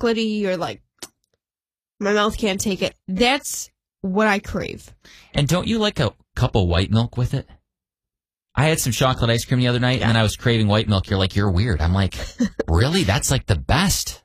chocolatey. You're like, my mouth can't take it. That's what I crave. And don't you like a cup of white milk with it? I had some chocolate ice cream the other night, and then I was craving white milk. You're like, you're weird. I'm like, really? That's like the best.